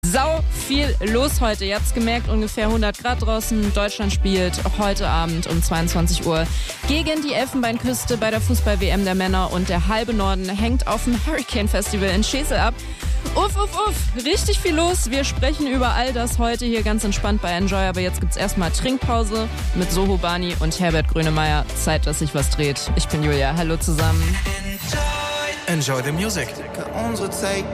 Sau viel los heute. Ihr habt's gemerkt, ungefähr 100 Grad draußen. Deutschland spielt heute Abend um 22 Uhr gegen die Elfenbeinküste bei der Fußball-WM der Männer und der halbe Norden hängt auf dem Hurricane Festival in Schesel ab. Uff. Richtig viel los. Wir sprechen über all das heute hier ganz entspannt bei Enjoy. Aber jetzt gibt's erstmal Trinkpause mit Soho Bani und Herbert Grönemeyer. Zeit, dass sich was dreht. Ich bin Julia. Hallo zusammen. Enjoy the music. Unsere Zeit